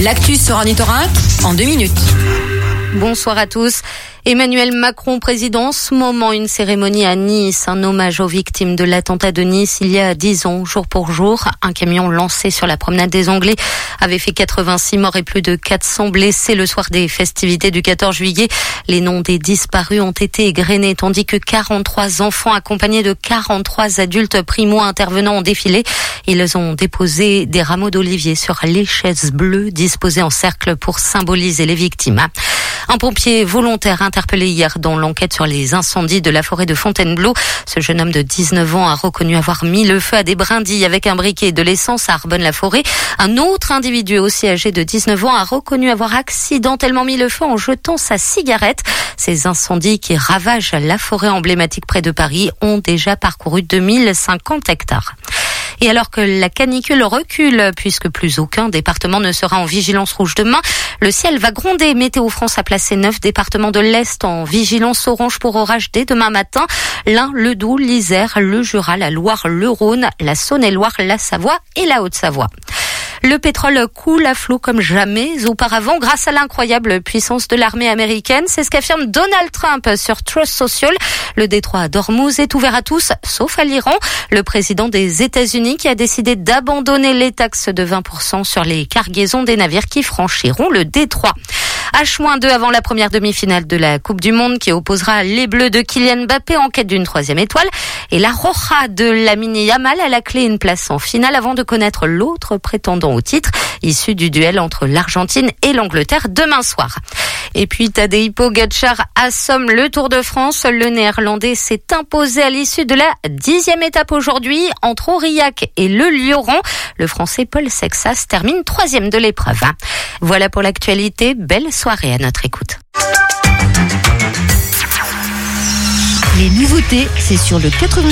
L'actu sur Ornithorynque en 2 minutes. Bonsoir à tous. Emmanuel Macron préside en ce moment une cérémonie à Nice, un hommage aux victimes de l'attentat de Nice il y a 10 ans, jour pour jour. Un camion lancé sur la promenade des Anglais avait fait 86 morts et plus de 400 blessés le soir des festivités du 14 juillet. Les noms des disparus ont été égrenés, tandis que 43 enfants accompagnés de 43 adultes primo-intervenants ont défilé. Ils ont déposé des rameaux d'olivier sur les chaises bleues disposées en cercle pour symboliser les victimes. Un pompier volontaire interpellé hier dans l'enquête sur les incendies de la forêt de Fontainebleau. Ce jeune homme de 19 ans a reconnu avoir mis le feu à des brindilles avec un briquet et de l'essence à Arbonne-la-Forêt. Un autre individu aussi âgé de 19 ans a reconnu avoir accidentellement mis le feu en jetant sa cigarette. Ces incendies qui ravagent la forêt emblématique près de Paris ont déjà parcouru 2050 hectares. Et alors que la canicule recule, puisque plus aucun département ne sera en vigilance rouge demain, le ciel va gronder. Météo France a placé 9 départements de l'Est en vigilance orange pour orage dès demain matin. L'Ain, le Doubs, l'Isère, le Jura, la Loire, le Rhône, la Saône-et-Loire, la Savoie et la Haute-Savoie. Le pétrole coule à flot comme jamais auparavant grâce à l'incroyable puissance de l'armée américaine. C'est ce qu'affirme Donald Trump sur Truth Social. Le détroit d'Ormuz est ouvert à tous, sauf à l'Iran. Le président des États-Unis qui a décidé d'abandonner les taxes de 20% sur les cargaisons des navires qui franchiront le détroit. H-2 avant la première demi-finale de la Coupe du Monde qui opposera les Bleus de Kylian Mbappé en quête d'une 3e étoile et la Roja de Lamine Yamal à la clé une place en finale avant de connaître l'autre prétendant au titre issu du duel entre l'Argentine et l'Angleterre demain soir. Et puis Tadej Pogačar assomme le Tour de France. Le Néerlandais s'est imposé à l'issue de la 10e étape aujourd'hui entre Aurillac et le Lioran. Le Français Paul Sexas termine 3e de l'épreuve. Voilà pour l'actualité. Belle soirée à notre écoute. Les nouveautés, c'est sur le 80.